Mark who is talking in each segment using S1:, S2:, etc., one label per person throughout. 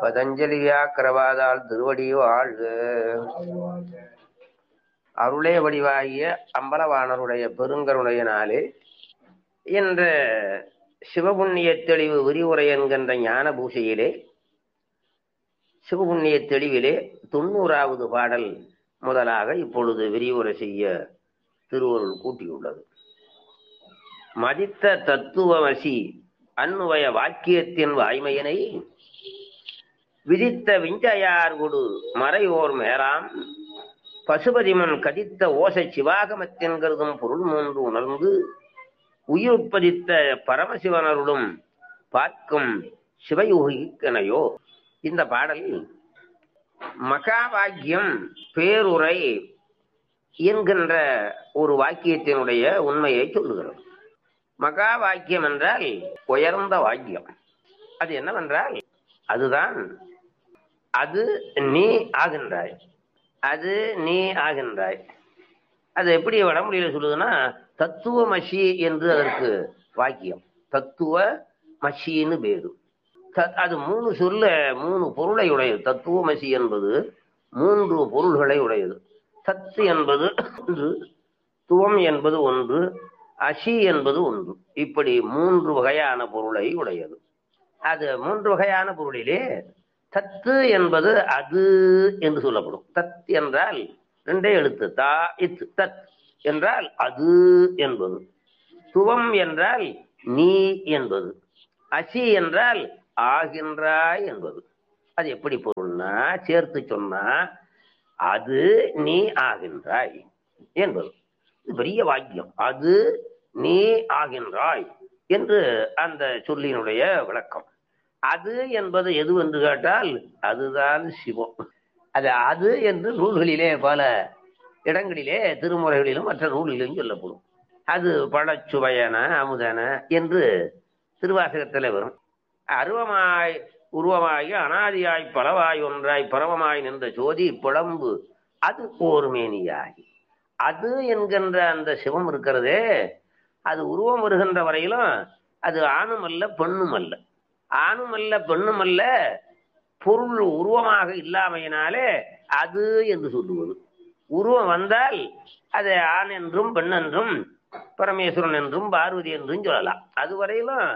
S1: பதஞ்சலியாக்கிரவாதால் திருவடி வாழ்க. அருளே வடிவாகிய அம்பலவாணருடைய பெருங்கருடைய நாளே என்ற சிவபுண்ணிய தெளிவு விரிவுரை என்கின்ற ஞான பூசையிலே சிவபுண்ணிய தெளிவிலே 90வது பாடல் முதலாக இப்பொழுது விரிவுரை செய்ய திருவருள் கூட்டியுள்ளது. மதித்த தத்துவமசி அன்னுவய வாக்கியத்தின் வாய்மையினை விதித்த விஞ்சையார் கொடு மறையோர் மேலாம் பசுபதிமன் கதித்த ஓசை சிவாகமத்தின் கருதும் பொருள் மூன்று உணர்ந்து உயிர்ப்பதித்த பரமசிவனருடும் பார்க்கும் சிவயோகிக்கனையோ. இந்த பாடல் மகா வாக்கியம் பேருரை என்கின்ற ஒரு வாக்கியத்தினுடைய உண்மையை சொல்லுகிறது. மகா வாக்கியம் என்றால் உயர்ந்த வாக்கியம். அது என்னவென்றால் அதுதான் அது நீ ஆகின்றாய், அது நீ ஆகின்றாய். அது எப்படி வடமொழியில சொல்லுதுன்னா தத்துவமசி என்று அதற்கு வாக்கியம். தத்துவ மசின்னு பேரு. அது 3 சொல்ல 3 பொருளை உடையது. தத்துவமசி என்பது 3 பொருள்களை உடையது. தத்து என்பது ஒன்று, துவம் என்பது ஒன்று, அசி என்பது ஒன்று. இப்படி 3 வகையான பொருளை உடையது. அது 3 வகையான பொருளிலே தத்து என்பது அது என்று சொல்லப்படும். தத் என்றால் 2 எழுத்து, தா இத். தத் என்றால் அது என்பது. துவம் என்றால் நீ என்பது. அசி என்றால் ஆகின்றாய் என்பது. அது எப்படி பொருள்னா சேர்த்து சொன்னா அது நீ ஆகின்றாய் என்பது. இது பெரிய வாக்கியம். அது நீ ஆகின்றாய் என்று அந்த சொல்லினுடைய விளக்கம். அது என்பது எது என்று கேட்டால் அதுதான் சிவம். அது என்று நூல்களிலே பல இடங்களிலே திருமுறைகளிலும் மற்ற நூல்களிலும் சொல்லப்படும். அது பழச்சுவையன அமுதன என்று திருவாசகத்தில் வரும். அருவமாய் உருவமாகி அனாதியாய் பலவாய் ஒன்றாய் பரவமாய் நின்ற ஜோதி புலம்பு அது ஓர்மேனியாகி. அது என்கின்ற அந்த சிவம் இருக்கிறதே, அது உருவம் வருகின்ற வரையிலும் அது ஆணும் அல்ல பெண்ணும் அல்ல. ஆணும் அல்ல பெண்ணும் அல்ல, பொருள் உருவமாக இல்லாமையினாலே அது என்று சொல்லுவது. உருவம் வந்தால் அதை ஆண் என்றும் பெண் என்றும் பரமேஸ்வரன் என்றும் பார்வதி என்றும் சொல்லலாம். அதுவரையிலும்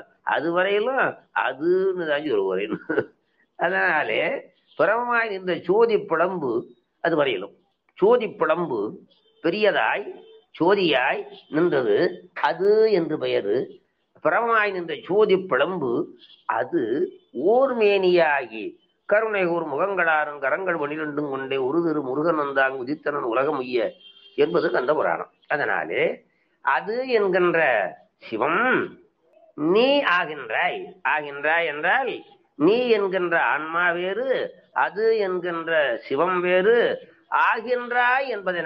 S1: அதுன்னு தான் சொல்லுவேன். அதனாலே பரமமாய் இந்த சோதி பிளம்பு அது வரையிலும் சோதி பிளம்பு பெரியதாய் சோதியாய் நின்றது அது என்று பெயரு. பரமமாய் நின்ற சோதி பிளம்பு அது ஓர்மேனியாகி கருணை கூர் முகங்களாரும் கரங்கள் 12 கொண்டே ஒரு திரு முருகன் வந்தாங்க உதித்தனன் உலகம் உய்ய என்பது கந்த புராணம். அதனாலே அது என்கின்ற சிவம் நீ ஆகின்றாய். ஆகின்றாய் என்றால் நீ என்கின்ற ஆன்மா வேறு, அது என்கின்ற சிவம் வேறு. ஆகின்றாய்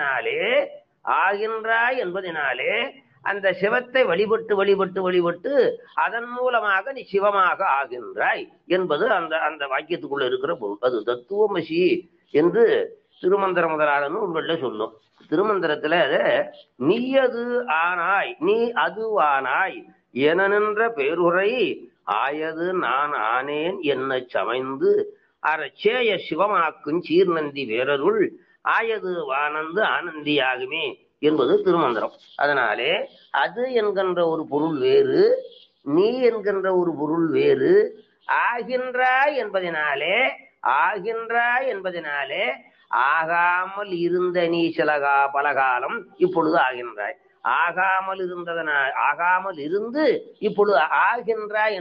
S1: என்பதனாலே அந்த சிவத்தை வழிபட்டு அதன் மூலமாக நீ சிவமாக ஆகின்றாய் என்பது அந்த வாக்கியத்துக்குள்ள இருக்கிற பொருள். அது தத்துவமசி என்று திருமந்திர முதலான நூல்கள்ல சொல்லும். திருமந்திரத்துல நீ அது ஆனாய், நீ அது ஆனாய் என நின்ற பேருரை ஆயது நான் ஆனேன் என்ன சமைந்து அறச்சேய சிவமாக்கும் சீர்நந்தி வேரருள் ஆயது வானந்து ஆனந்தியாகுமே என்பது திருமந்திரம். அதனாலே அது என்கின்ற ஒரு பொருள் வேறு, நீ என்கின்ற ஒரு பொருள் வேறு. ஆகின்றாய் என்பதனாலே ஆகாமல் இருந்த நீ பலகாலம் இப்பொழுது ஆகின்றாய். ஆகாமல் இருந்து இப்பொழுது ஆகின்றாய்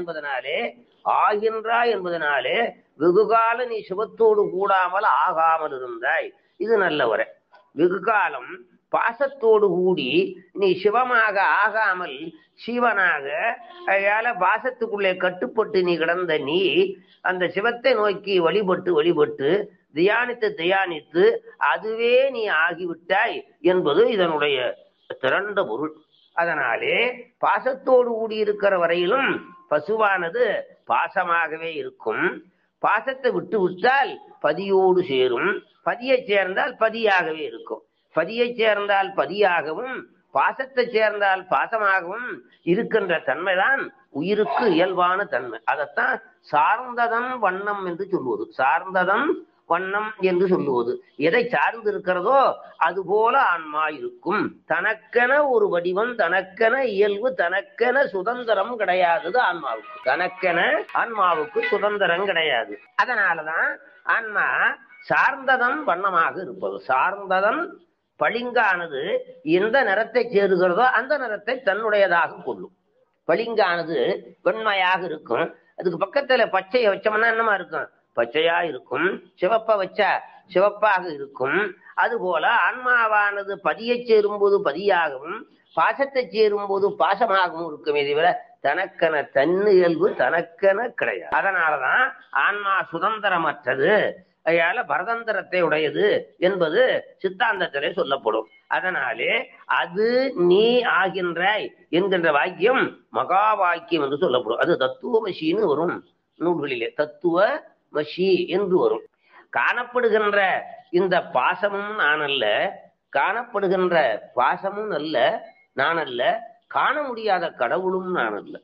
S1: என்பதனாலே வெகுகால நீ சிவத்தோடு கூடாமல் ஆகாமல் இருந்தாய். இது நல்ல உரை. வெகுகாலம் பாசத்தோடு கூடி நீ சிவமாக ஆகாமல் சிவனாக பாசத்துக்குள்ளே கட்டுப்பட்டு நீ கிடந்த நீ அந்த சிவத்தை நோக்கி வழிபட்டு தியானித்து அதுவே நீ ஆகிவிட்டாய் என்பது இதனுடைய திரண்ட பொருள். அதனாலே பாசத்தோடு கூடி இருக்கிற வரையிலும் பசுவானது பாசமாகவே இருக்கும். பாசத்தை விட்டால் பதியோடு சேரும். பதியை சேர்ந்தால் பதியாகவே இருக்கும். பதியை சேர்ந்தால் பதியாகவும் பாசத்தை சேர்ந்தால் பாசமாகவும் இருக்கின்ற தன்மைதான் உயிருக்கு இயல்பான தன்மை. அதைத்தான் சார்ந்ததன் வண்ணம் என்று சொல்லுவது. சார்ந்ததன் வண்ணம் என்று சொல்லுவது எதை சார்ந்து இருக்கிறதோ அதுபோல ஆன்மா இருக்கும். தனக்கென ஒரு வடிவம், தனக்கென இயல்பு, தனக்கென சுதந்திரம் கிடையாது ஆன்மாவுக்கு. தனக்கென ஆன்மாவுக்கு சுதந்திரம் கிடையாது. அதனாலதான் ஆன்மா சார்ந்ததன் வண்ணமாக இருப்பது. சார்ந்ததன் பளிங்கானது எந்த நிறத்தை சேருகிறதோ அந்த நிறத்தை தன்னுடையதாக கொள்ளும். பளிங்கானது வெண்மையாக இருக்கும், அதுக்கு பக்கத்துல பச்சையை வச்சோம்னா என்னமா இருக்கும்? பச்சையா இருக்கும். சிவப்ப வச்சா சிவப்பாக இருக்கும். அதுபோல ஆன்மாவானது பதியை சேரும்போது பதியாகவும் பாசத்தை சேரும்போது பாசமாகவும் இருக்குமே தவிர தனக்கென தன்னு இயல்பு தனக்கென கிடையாது. அதனாலதான் ஆன்மா சுதந்திரமற்றது, அதனால பரதந்திரத்தை உடையது என்பது சித்தாந்தத்திலே சொல்லப்படும். அதனாலே அது நீ ஆகின்றாய் என்கின்ற வாக்கியம் மகா வாக்கியம் என்று சொல்லப்படும். அது தத்துவமசின்னு வரும் நூல்களிலே, தத்துவ மசி என்று வரும். காணப்படுகின்ற இந்த பாசமும் நான் அல்ல, காணப்படுகின்ற பாசமும் அல்ல நான் அல்ல, காண முடியாத கடவுளும் நான் அல்ல.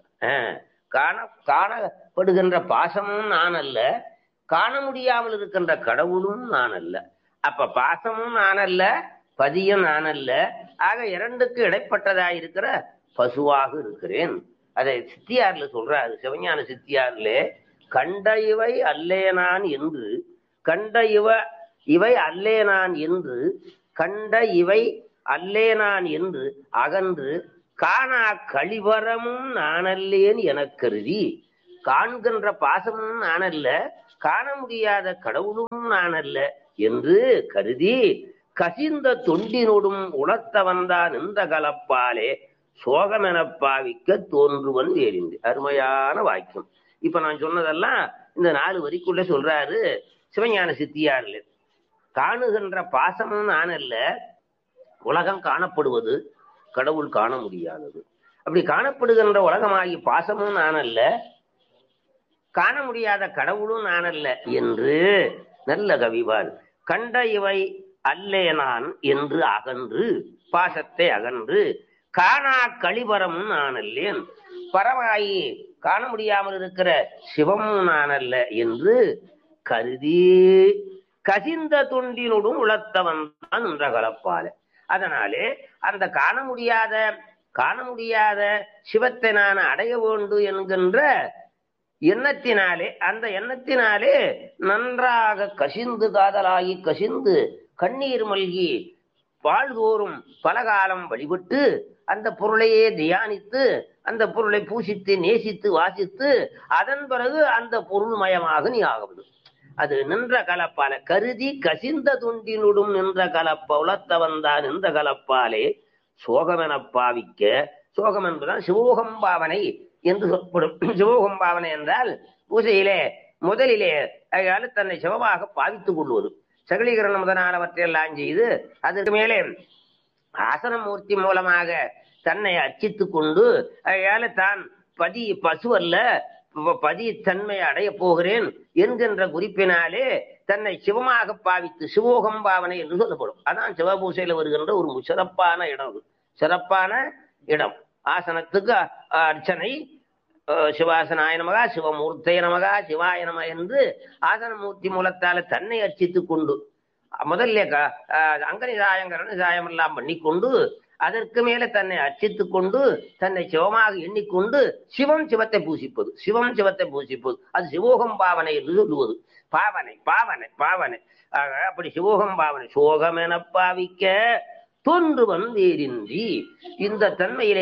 S1: காணப்படுகின்ற பாசமும் நான் அல்ல, காண முடியாமல் இருக்கின்ற கடவுளும் நான் அல்ல. அப்ப பாசமும் நான் அல்ல, பதியும் நான் அல்ல. ஆக இரண்டுக்கு இடைப்பட்டதா இருக்கிற பசுவாக இருக்கிறேன். அதை சித்தியார்ல சொல்றாரு, சிவஞான சித்தியார்ல, கண்ட இவை அல்லேனான் என்று, கண்ட இவை அல்லேனான் என்று, கண்ட இவை அல்லேனான் என்று அகன்று காணா கழிவரமும் நானல்லேன் எனக் கருதி. காண்கின்ற பாசமும் நானல்ல, காண முடியாத கடவுளும் நானல்ல என்று கருதி கசிந்த தொண்டினோடும் உணர்த்த வந்தான் நின்ற கலப்பாலே சோகமென பாவிக்க தோன்றுவன் வேறிந்து. அருமையான வாக்கியம். இப்ப நான் சொன்னதெல்லாம் இந்த 4 வரிக்குள்ள சொல்றாரு சிவஞான சித்தியார்ல. காணுகின்ற பாசமும் நானல்ல, உலகம் காணப்படுவது, கடவுள் காண முடியாதது. அப்படி காணப்படுகின்ற உலகமாகி பாசமும் நானல்ல, காண முடியாத கடவுளும் நானல்ல என்று நல்ல கவிவாள். கண்ட இவை அல்லே நான் என்று அகன்று, பாசத்தை அகன்று, காணா கழிவரமும் நானல்லேன், பரவாயி காண முடியாமல் இருக்கிற சிவமும் நானல்ல என்று கருதி கசிந்த தொண்டினோடும் உளத்தவன் தான் என்ற கலப்பால. அதனாலே அந்த காண முடியாத சிவத்தை நான் அடைய வேண்டும் என்கின்ற எண்ணத்தினாலே, அந்த எண்ணத்தினாலே நன்றாக கசிந்து காதலாகி கசிந்து கண்ணீர் மல்கி வாழ்தோறும் பலகாலம் வழிபட்டு அந்த பொருளையே தியானித்து அந்த பொருளை பூசித்து நேசித்து வாசித்து அதன் பிறகு அந்த பொருள்மயமாக நீ ஆகவது. அது நின்ற கலப்பால கருதி கசிந்த துண்டினுடும் நின்ற கலப்ப உளத்தவந்தான் நின்ற கலப்பாலே சோகமென பாவிக்க. சோகம் என்பதுதான் சிவோகம் பாவனை என்று சொல்லப்படும். சிவோகம் பாவனை என்றால் பூஜையிலே முதலிலே அதால தன்னை சிவமாக பாவித்துக் கொள்வது, சகலீகரணம் முதலானவற்றையெல்லாம் செய்து அதற்கு மேலே ஆசனமூர்த்தி மூலமாக தன்னை அர்ச்சித்துக் கொண்டு அதால தான் பசு அல்ல பதி தன்மை அடைய போகிறேன் என்கின்ற குறிப்பினாலே தன்னை சிவமாக பாவித்து சிவோகம் பாவனை என்று சொல்லப்படும். அதான் சிவபூசையில வருகின்ற ஒரு சிறப்பான இடம். சிறப்பான இடம். ஆசனத்துக்கு அர்ச்சனை, சிவாசனாய நமகா, சிவமூர்த்தைய நமகா, சிவாய நம என்று ஆசனமூர்த்தி மூலத்தால தன்னை அர்ச்சித்துக் கொண்டு முதல்ல அங்கனி சாயம் கரண சாயம் எல்லாம் பண்ணிக்கொண்டு அதற்கு மேல தன்னை அர்ச்சித்துக் கொண்டு தன்னை சிவமாக எண்ணிக்கொண்டு சிவத்தை பூசிப்பது. சிவம் சிவத்தை பூசிப்பது அது சிவோகம் பாவனை என்று சொல்லுவது. பாவனை பாவனை பாவனை. அப்படி சிவோகம் பாவனை சோகம் என பாவிக்க தோன்றுவன் வேறின்றி. இந்த தன்மையிலே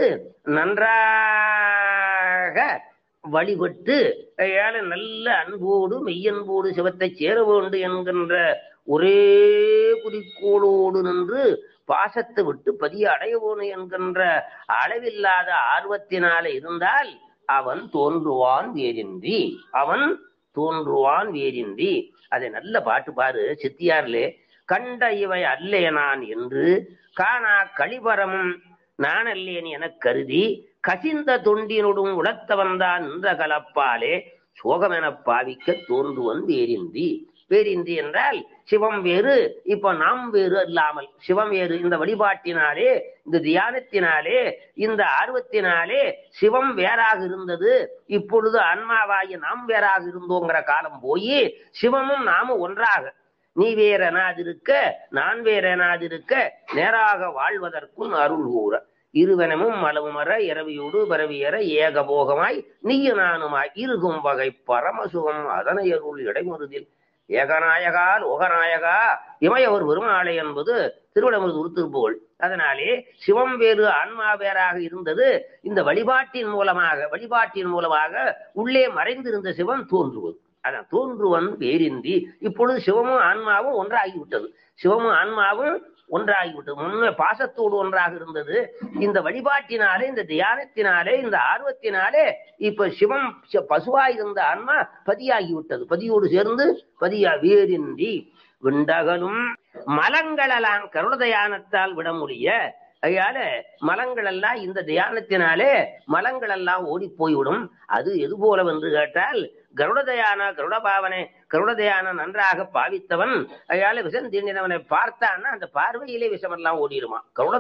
S1: நன்றாக வழிபட்டு நல்ல அன்போடு மெய்யன்போடு சிவத்தை சேர வேண்டும் என்கின்ற ஒரே குறிக்கோளோடு நின்று பாசத்தை விட்டு பதிய அடையவோனு என்கின்ற அளவில்லாத ஆர்வத்தினால இருந்தால் அவன் தோன்றுவான் வேறின்றி. அவன் தோன்றுவான் வேறின்றி. அதை நல்ல பாட்டு பாரு சித்தியார்லே. கண்ட இவை அல்லே நான் என்று காணா கழிபரமும் நான் அல்லேன் எனக் கருதி கசிந்த தொண்டினோடும் உளத்த வந்தான் நின்ற கலப்பாலே சோகமென பாவிக்க தோன்றுவன் வேறின்றி. வேறின்றி என்றால் சிவம் வேறு, இப்ப நாம் வேறு இல்லாமல் சிவம் வேறு. இந்த வழிபாட்டினாலே, இந்த தியானத்தினாலே, இந்த ஆர்வத்தினாலே சிவம் வேறாக இருந்தது. இப்பொழுது ஆன்மாவாகி நாம் வேறாக இருந்தோங்கிற காலம் போய் சிவமும் நாமும் ஒன்றாக, நீ வேறெனாதிருக்க நான் வேறெனாதிருக்க நேராக வாழ்வதற்கும் அருள் கூற, இருவனமும் மலவுமர இரவியோடு பரவியற ஏகபோகமாய் நீயு நானுமாய் இருக்கும் வகை பரமசுகம் அதனை அருள் இடைமுறுதில் ஏகநாயகா லோகநாயகா இமையவர் பெருமாளை என்பது திருவிடமருது உருத்திருப்புகழ். அதனாலே சிவம் வேறு ஆன்மா வேறாக இருந்தது. இந்த வழிபாட்டின் மூலமாக உள்ளே மறைந்திருந்த சிவம் தோன்றுவது. அதான் தோன்றுவன் வேறின்றி. இப்பொழுது சிவமும் ஆன்மாவும் ஒன்றாகிவிட்டது. சிவமும் ஆன்மாவும் ஒன்றாகிவிட்டது. முன்னே பாசத்தோடு ஒன்றாக இருந்தது. இந்த வழிபாட்டினாலே, இந்த தியானத்தினாலே, இந்த ஆர்வத்தினாலே இப்ப சிவம் பசுவாயிருந்த ஆன்மா பதியாகிவிட்டது. பதியோடு சேர்ந்து பதியா வேறின்றி விண்டகலும் மலங்களெல்லாம் கருண தியானத்தால் விட முடிய. அதனால மலங்கள் எல்லாம் இந்த தியானத்தினாலே மலங்கள் எல்லாம் ஓடி போய்விடும். அது எது போல என்று கேட்டால், கருடதயான கருடபாவனை கருடதயான நன்றாக பாவித்தவன் அதனால விஷம் தீண்டினவனை பார்த்தான்னா அந்த பார்வையிலே விஷமெல்லாம் ஓடிடுமா.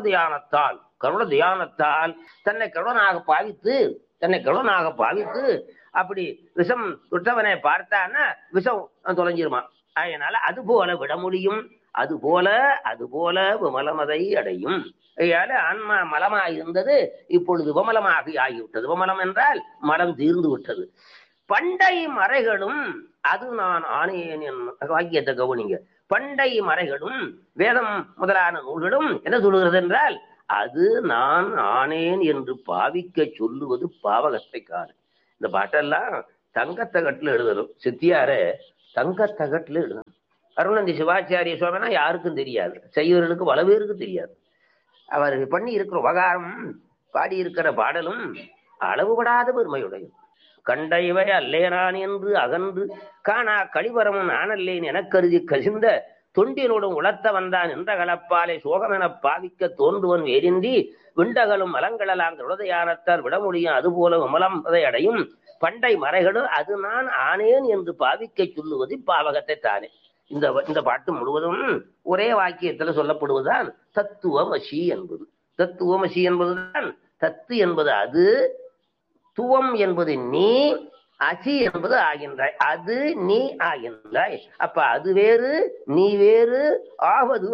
S1: கருட தியானத்தால் தன்னை கருடனாக பாவித்து அப்படி விஷம் தொட்டவனை பார்த்தான்னா விஷம் தொலைஞ்சிருமா. அதனால அது போல விட முடியும். அதுபோல விமலமதை அடையும். அதனால ஆன்மா மலமாய் இருந்தது, இப்பொழுது விமலமாக ஆகிவிட்டது. விமலம் என்றால் மலம் தீர்ந்து விட்டது. பண்டை மறைகளும் அது நான் ஆனேன் என்ற வாக்கியத்தை கவனிங்க. பண்டை மறைகளும் வேதம் முதலான நூல்களும் என்ன சொல்லுகிறது என்றால், அது நான் ஆனேன் என்று பாவிக்க சொல்லுவது பாவகத்தை காண. இந்த பாட்டெல்லாம் தங்கத்தகட்டில் எழுதணும். சித்தியார தங்கத்தகட்டில் எழுதணும். அருணந்தி சிவாச்சாரிய சுவாமினா யாருக்கும் தெரியாது, செய்வர்களுக்கு பல பேருக்கு தெரியாது. அவர் பண்ணி இருக்கிற உபகாரம், பாடியிருக்கிற பாடலும் அளவுபடாத பெருமையுடையது. கண்டைவை அல்லேனான் என்று அகன்று காணா கழிவரமும் நானல்லேன் எனக் கருதி கசிந்த தொண்டினோடும் உளர்த்த வந்தான் என்ற கலப்பாலை சோகமென பாவிக்க தோன்றுவன் வேறின்றி விண்டகளும் மலங்களெல்லாம் உடதையானத்தால் விட முடியும். அதுபோல விமலம் அதை அடையும். பண்டை மறைகளும் அது நான் ஆனேன் என்று பாவிக்க சொல்லுவது பாவகத்தை தானே. இந்த பாட்டு முழுவதும் ஒரே வாக்கியத்துல சொல்லப்படுவதுதான் தத்துவமசி என்பது. தத்துவமசி என்பதுதான் தத்து என்பது அது, துவம் என்பது நீ, அசி என்பது ஆகின்றாய். அது நீ ஆகின்றாய். அப்ப அது வேறு நீ வேறு ஆவது.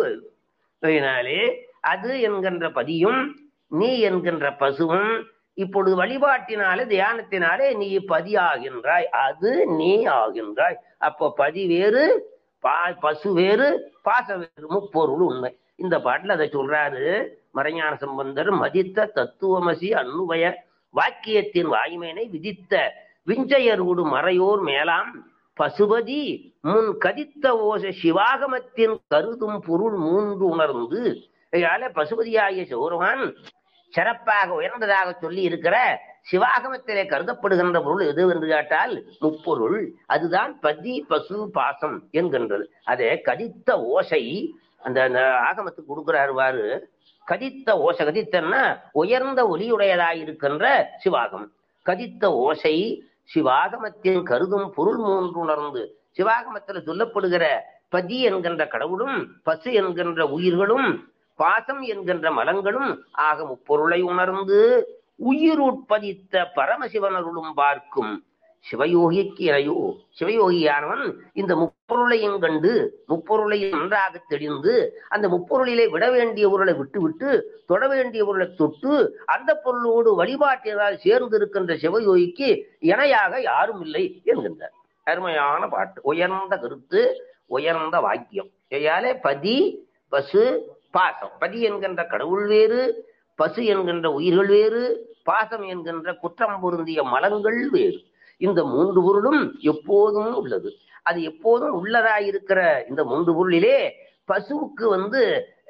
S1: அதனாலே அது என்கின்ற பதியும் நீ என்கின்ற பசுவும் இப்பொழுது வழிபாட்டினாலே தியானத்தினாலே நீ பதி ஆகின்றாய், அது நீ ஆகின்றாய். அப்ப பதி வேறு பசு வேறு பாச வேறு, முப்பொருள் உண்மை. இந்த பாட்டுல அதை சொல்றாரு மறைஞான சம்பந்தர். மதித்த தத்துவமசி அன்னுபய வாக்கியத்தின் வாய்மையினை விதித்த விஞ்சையரோடு மறையோர் மேலாம் பசுபதி முன் கதித்த ஓச சிவாகமத்தின் கருதும் பொருள் மூன்று உணர்ந்து. பசுபதியாகிய சிவருமான் சிறப்பாக உயர்ந்ததாக சொல்லி இருக்கிற சிவாகமத்திலே கருதப்படுகின்ற பொருள் எது என்று கேட்டால் முப்பொருள். அதுதான் பதி பசு பாசம் என்கின்றது. அதே கதித்த ஓசை அந்த ஆகமத்துக்கு கொடுக்கிறாரு. கதித்த ஓசை, கதித்தன்னா உயர்ந்த ஒலியுடையதாயிருக்கின்ற சிவாகம். கதித்த ஓசை சிவாகமத்தின் கருதும் பொருள் மூன்று உணர்ந்து. சிவாகமத்தில் சொல்லப்படுகிற பதி என்கின்ற கடவுளும் பசு என்கின்ற உயிர்களும் பாசம் என்கின்ற மலங்களும் ஆக முப்பொருளை உணர்ந்து உயிருட்பதித்த பரமசிவனருளும் பார்க்கும் சிவயோகிக்கு இறையோ. சிவயோகியானவன் இந்த முப்பொருளையும் கண்டு முப்பொருளையும் நன்றாக தெளிந்து அந்த முப்பொருளிலே விட வேண்டிய பொருளை விட்டுவிட்டு தொட வேண்டிய பொருளை தொட்டு அந்த பொருளோடு வழிபாட்டினால் சேர்ந்து இருக்கின்ற சிவயோகிக்கு இணையாக யாரும் இல்லை என்கின்றார். அருமையான பாட்டு, உயர்ந்த கருத்து, உயர்ந்த வாக்கியம். ஐயாலே பதி பசு பாசம். பதி என்கின்ற கடவுள் வேறு, பசு என்கின்ற உயிர்கள் வேறு, பாசம் என்கின்ற குற்றம் பொருந்திய மலங்கள் வேறு. இந்த மூன்று பொருளும் எப்போதும் உள்ளது. அது எப்போதும் உள்ளதாயிருக்கிற இந்த மூன்று பொருளிலே பசுவுக்கு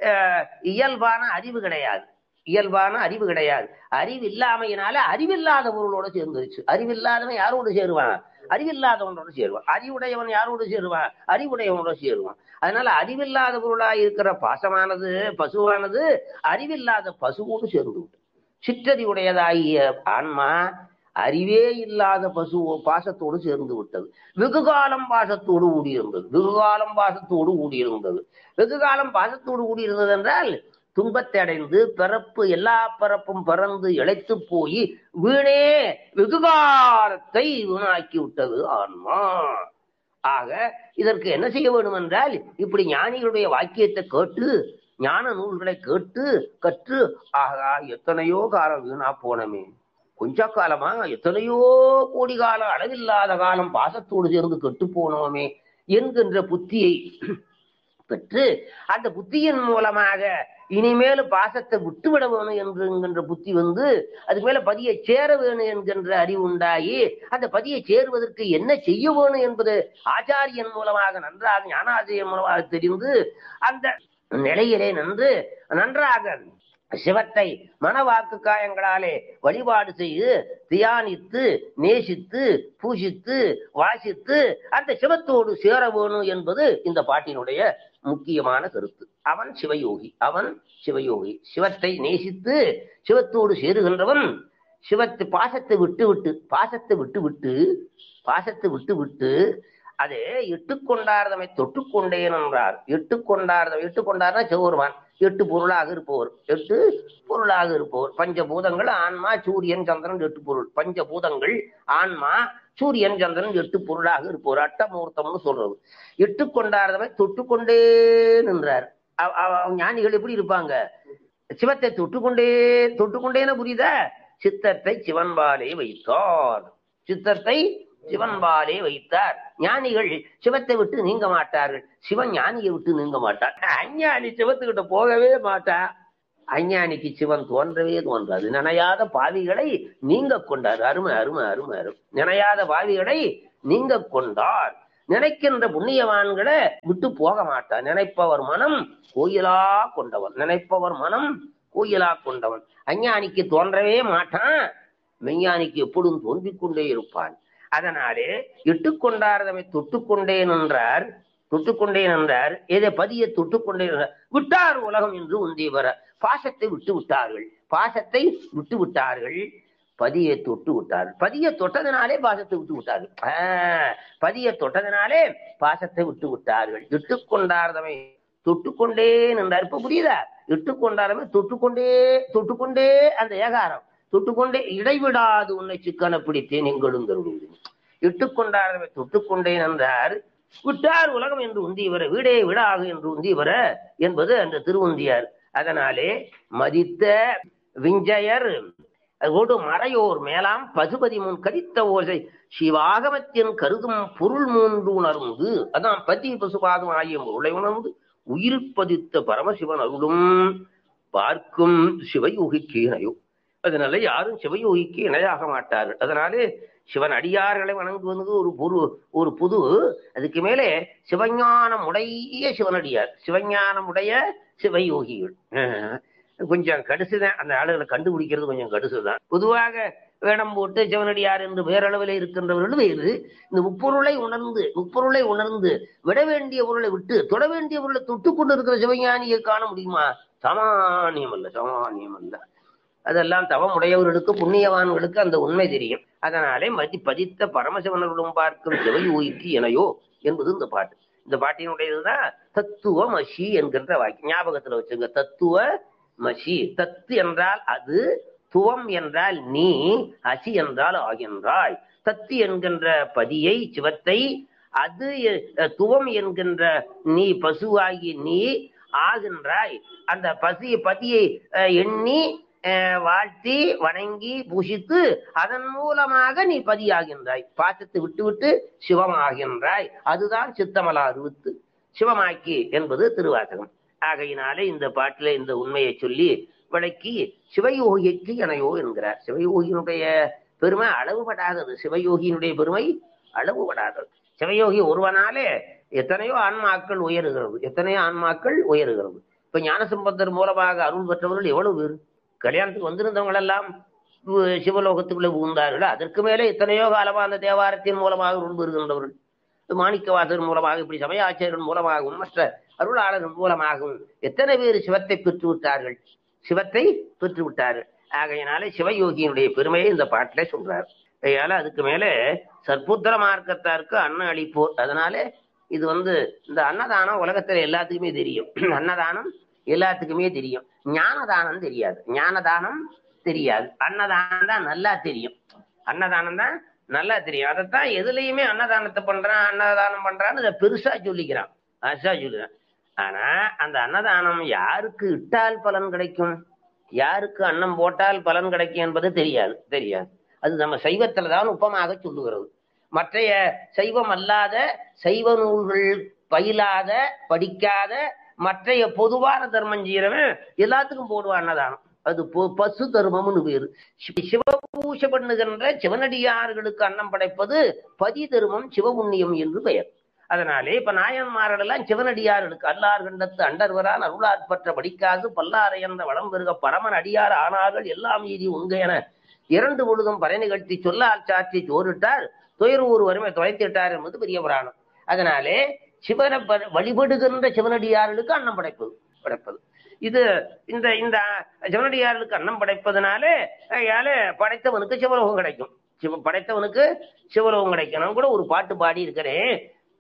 S1: இயல்பான அறிவு கிடையாது. அறிவு இல்லாமையினால அறிவில்லாத பொருளோட சேர்ந்துருச்சு. அறிவில்லாதவன் யாரோடு சேருவான்? அறிவில்லாதவனோட சேருவான். அறிவுடையவன் யாரோடு சேருவான்? அறிவுடையவனோட சேருவான். அதனால அறிவில்லாத பொருளாக இருக்கிற பாசமானது பசுவானது அறிவில்லாத பசுவோடு சேர்ந்து விட்டு சிற்றறிவுடையதாகிய ஆன்மா அறிவே இல்லாத பசு பாசத்தோடு சேர்ந்து விட்டது. வெகுகாலம் பாசத்தோடு ஊடியிருந்தது. வெகுகாலம் பாசத்தோடு ஊடியிருந்தது என்றால் துன்பத்தை அடைந்து பிறப்பு எல்லா பிறப்பும் பிறந்து இழைத்து போய் வீணே வெகுகாலத்தை வீணாக்கி விட்டது ஆன்மா. ஆக இதற்கு என்ன செய்ய வேண்டும் என்றால், இப்படி ஞானிகளுடைய வாக்கியத்தை கேட்டு ஞான நூல்களை கேட்டு கற்று, ஆகா எத்தனையோ காலம் வீணா போனமே, கொஞ்ச காலமா எத்தனையோ கோடி காலம் அளவில்லாத காலம் பாசத்தோடு சேர்ந்து கெட்டு போனோமே என்கின்ற புத்தியை பெற்று, அந்த புத்தியின் மூலமாக இனிமேல் பாசத்தை விட்டுவிட வேணும் என்கின்ற புத்தி வந்து அதுக்கு மேல பதியை சேர வேணும் என்கின்ற அறிவு உண்டாகி, அந்த பதியை சேருவதற்கு என்ன செய்ய வேணும் என்பது ஆச்சாரியன் மூலமாக நன்றாக ஞானாசிரியன் மூலமாக தெரிந்து அந்த நிலையிலே நன்றாக சிவத்தை மனவாக்கு காயங்களாலே வழிபாடு செய்து தியானித்து நேசித்து பூசித்து வாசித்து அந்த சிவத்தோடு சேர வேணும் என்பது இந்த பாட்டினுடைய முக்கியமான கருத்து. அவன் சிவயோகி. சிவத்தை நேசித்து சிவத்தோடு சேருகின்றவன் சிவத்தை பாசத்தை விட்டு அதே இட்டுக்கொண்டார்தமை தொட்டுக்கொண்டேன் என்றார். இட்டுக்கொண்டார்னா சிவருமான் 8 பொருளாக இருப்பவர். பஞ்சபூதங்கள் ஆன்மா சூரியன் சந்திரன் 8 பொருள். பஞ்சபூதங்கள் ஆன்மா சூரியன் சந்திரன் 8 பொருளாக இருப்பவர். அட்டமூர்த்தம்னு சொல்றது. இட்டுக்கொண்டார்தமை தொட்டுக்கொண்டே நின்றார். ஞானிகள் எப்படி இருப்பாங்க? சிவத்தை தொட்டுக்கொண்டேன்னு புரியுதா? சித்தத்தை சிவன்பாலே வைத்தார். ஞானிகள் சிவத்தை விட்டு நீங்க மாட்டார்கள். சிவன் ஞானியை விட்டு நீங்க மாட்டார். அஞ்ஞானி சிவத்துக்கிட்ட போகவே மாட்டார். அஞ்ஞானிக்கு சிவன் தோன்றாது. நினையாத பாவிகளை நீங்க கொண்டார். அருமை. நினையாத பாவிகளை நீங்க கொண்டார். நினைக்கின்ற புண்ணியவான்களை விட்டு போக மாட்டார். நினைப்பவர் மனம் கோயிலா கொண்டவன். அஞ்ஞானிக்கு தோன்றவே மாட்டான். மெய்ஞானிக்கு எப்பொழுதும் தோன்றிக் கொண்டே இருப்பான். அதனாலே இட்டுக்கொண்டார்தமை தொட்டுக்கொண்டேன் என்றார். எதை பதியை தொட்டுக்கொண்டே விட்டார் உலகம் என்று உந்திவர. பாசத்தை விட்டு விட்டார்கள். பதியை தொட்டு விட்டார்கள். பதியை தொட்டதினாலே பாசத்தை விட்டு விட்டார்கள். இட்டுக்கொண்டார்தமை தொட்டுக்கொண்டேன் என்றார். இப்ப புரியுதா? இட்டுக்கொண்டார்தமை தொட்டுக்கொண்டே அந்த ஏகாரம் தொட்டுக்கொண்டே இடைவிடாது உன்னை சிக்கன பிடித்தேன் எங்களும் தருவது. இட்டுக்கொண்டார்தமை தொட்டுக்கொண்டேன் என்றார். விட்டார் உலகம் என்று உந்திவர. வீடே விடாகு என்று உந்திவர என்பது அந்த திருவுந்தியார். அதனாலே மதித்த விஞ்சயர் அதோடு மறையோர் மேலாம் பசுபதி முன் கரித்த ஓசை சிவாகமத்தின் கருதும் பொருள் 3 உணர்ந்து, அதான் பதி பசுபாதம் ஆகிய பொருளை உணர்ந்து உயிர் பதித்த பரமசிவன் அருளும் பார்க்கும் சிவயோகிக்கு இணையோ. அதனால யாரும் சிவயோகிக்கு இணையாக மாட்டார்கள். அதனாலே சிவன் அடியார்களை வணங்குவது ஒரு புது. அதுக்கு மேலே சிவஞானம் உடைய சிவனடியார், சிவஞானம் உடைய சிவயோகிகள். கொஞ்சம் கடுசுதான். அந்த ஆளுகளை கண்டுபிடிக்கிறது கொஞ்சம் கடுசுதான். பொதுவாக வேடம் போட்டு சிவனடியார் என்று பேரளவில் இருக்கின்றவர்கள் வேறு. இந்த முப்பொருளை உணர்ந்து விட வேண்டிய பொருளை விட்டு தொட வேண்டிய பொருளை தொட்டு கொண்டு இருக்கிற சிவஞானியை காண முடியுமா? சாமானியம் அல்ல. அதெல்லாம் தவமுடையவர்களுக்கு புண்ணியவான்களுக்கு அந்த உண்மை தெரியும். அதனாலே பதித்த பரமசிவனர்களும் பார்க்கும் சிவயோகிக்கு இணையோ என்பது இந்த பாட்டு. இந்த பாட்டினுடையதுதான் தத்துவமசி என்கின்ற வாக்கியம். ஞாபகத்துல வச்சுங்க. தத்துவமசி. தத்து என்றால் அது, துவம் என்றால் நீ, அசி என்றால் ஆகின்றாய். தத்து என்கின்ற பதியை சிவத்தை, அது துவம் என்கின்ற நீ பசுவாகி நீ ஆகின்றாய். அந்த பதியை எண்ணி வாழ்த்தி வணங்கி பூஷித்து அதன் மூலமாக நீ பதியாகின்றாய். பாசத்தை விட்டு சிவமாகின்றாய். அதுதான் சித்தமலா அறுவித்து சிவமாக்கி என்பது திருவாசகம். ஆகையினாலே இந்த பாட்டில இந்த உண்மையை சொல்லி விளக்கி சிவயோகிக்கு இணையோ என்கிறார். சிவயோகியினுடைய பெருமை அளவுபடாதது. சிவயோகி ஒருவனாலே எத்தனையோ ஆன்மாக்கள் உயருகிறது. இப்ப ஞானசம்பந்தர் மூலமாக அருள் பெற்றவர்கள் எவ்வளவு பேர்? கல்யாணத்துக்கு வந்திருந்தவங்க எல்லாம் சிவலோகத்துக்குள்ள புகுந்தார்கள். அதற்கு மேலே எத்தனையோ காலமா அந்த தேவாரத்தின் மூலமாக அருள் பெறுகின்றவர்கள், மாணிக்கவாசகர் மூலமாக, இப்படி சமயாச்சாரியன் மூலமாகவும் மற்ற அருளாளர்கள் மூலமாகவும் எத்தனை பேர் சிவத்தை பெற்று விட்டார்கள். ஆகையினாலே சிவயோகியினுடைய பெருமையை இந்த பாட்டிலே சொல்றார். அதனால அதுக்கு மேல சற்புத்திர மார்க்கத்தாருக்கு அன்னம் அளிப்போர். அதனால இது இந்த அன்னதானம் உலகத்துல எல்லாத்துக்குமே தெரியும். அன்னதானம் எல்லாத்துக்குமே தெரியும். ஞானதானம் தெரியாது. ஞானதானம் தெரியாது. அன்னதானம் தான் நல்லா தெரியும். அன்னதானம் தான் நல்லா தெரியும். அதைத்தான் எதுலையுமே அன்னதானத்தை பண்றான், அன்னதானம் பண்றான்னு இதை பெருசா சொல்லிக்கிறான், பெருசா சொல்லிக்கிறான். ஆனா அந்த அன்னதானம் யாருக்கு இட்டால் பலன் கிடைக்கும், யாருக்கு அன்னம் போட்டால் பலன் கிடைக்கும் என்பது தெரியாது. அது நம்ம சைவத்துலதான் உப்பமாக சொல்லுகிறது. மற்றைய சைவம் அல்லாத சைவ நூல்கள் பயிலாத படிக்காத மற்றைய பொதுவான தர்மம் செய்யறவன் எல்லாத்துக்கும் போடுவான் அன்னதானம். அது பசு தர்மம்னு பேரு. சிவபூஷ பண்ணுகின்ற சிவனடியார்களுக்கு அன்னம் படைப்பது பதி தர்மம், சிவபுண்ணியம் என்று பெயர். அதனாலே இப்ப நாயன்மார்கள் எல்லாம் சிவனடியார்களுக்கு அல்லார் கண்டத்து அண்டர்வரான் அருளாற்பற்ற படிக்காது பல்லாரையந்த வளம் பெருக பரமன் அடியார் ஆனார்கள் எல்லாம் ஈதி உங்க என 2 பொழுதும் பறை நிகழ்த்தி சொல்லால் சாற்றி சோறிட்டார் துயரூர் வறுமை தொலைத்திட்டார் என்பது பெரிய புராணம். அதனாலே சிவனை வழிபடுகின்ற சிவனடியார்களுக்கு அன்னம் படைப்பது இது இந்த இந்த சிவனடியார்களுக்கு அன்னம் படைப்பதனாலே படைத்தவனுக்கு சிவலோகம் கிடைக்கும். படைத்தவனுக்கு சிவலோகம் கிடைக்கும். நான் கூட ஒரு பாட்டு பாடி இருக்கிறேன்.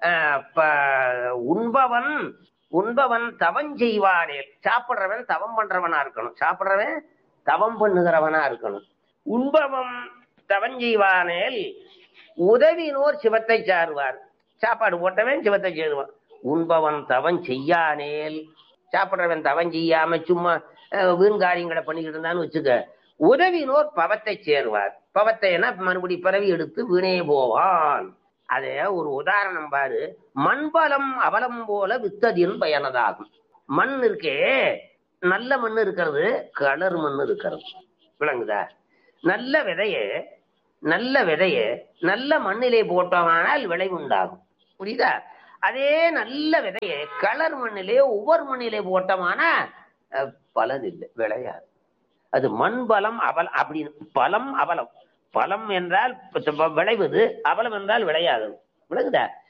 S1: உண்பவன் தவம் செய்வானேல். சாப்பிடுறவன் தவம் பண்றவனா இருக்கணும். சாப்பிடுறவன் தவம் பண்ணுகிறவனா இருக்கணும். உண்பவன் தவம் செய்வானேல் உதவினோர் சிவத்தை சாருவார். சாப்பாடு போட்டவன் சிவத்தை சேருவான். உண்பவன் தவம் செய்யானேல், சாப்பிடுறவன் தவம் செய்யாம சும்மா வீண்காரியங்களை பண்ணிக்கிட்டு இருந்தான்னு வச்சுக்க, உதவினோர் பவத்தை சேருவார். பவத்தை மறுபடி பிறவி எடுத்து வீணே போவான். அதே ஒரு உதாரணம் பாரு. மண்பலம் அவலம் போல வித்ததின் பயனதாகும். மண் இருக்கே, நல்ல மண் இருக்கிறது, கலர் மண் இருக்கிறது. விளங்குதா? நல்ல விதைய நல்ல மண்ணிலே போட்டோமானால் விளைவு உண்டாகும். புரியுதா? அதே நல்ல விதைய கலர் மண்ணிலே ஒவ்வொரு மண்ணிலே போட்டோமானா பலன் இல்லை, விளையாது. அது மண் பலம் அவலம் அப்படின்னு. பலம் அவலம். பலம் என்றால் விளைவது, அவலம் என்றால் விளையாது. விளங்குதா?